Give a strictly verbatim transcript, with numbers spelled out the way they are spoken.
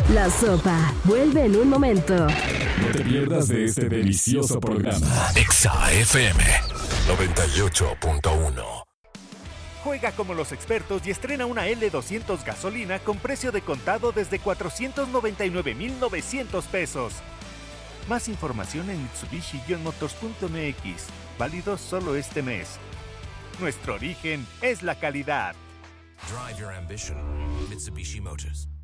La Sopa vuelve en un momento. No te pierdas de este delicioso programa. Exa F M noventa y ocho punto uno. Juega como los expertos y estrena una L doscientos gasolina con precio de contado desde cuatrocientos noventa y nueve mil novecientos pesos. Más información en mitsubishi motors punto m x. Válido solo este mes. Nuestro origen es la calidad. Drive your ambition. Mitsubishi Motors.